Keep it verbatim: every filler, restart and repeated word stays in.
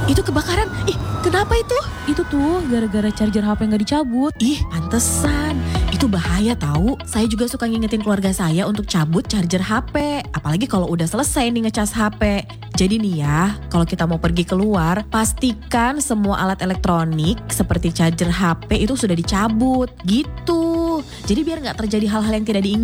Itu kebakaran. Ih, kenapa itu? Itu tuh gara-gara charger H P nggak dicabut. Ih, pantesan. Itu bahaya tahu. Saya juga suka ngingetin keluarga saya untuk cabut charger H P. Apalagi kalau udah selesai nih ngecas H P. Jadi nih ya, kalau kita mau pergi keluar, pastikan semua alat elektronik seperti charger H P itu sudah dicabut. Gitu. Jadi biar nggak terjadi hal-hal yang tidak diinginkan.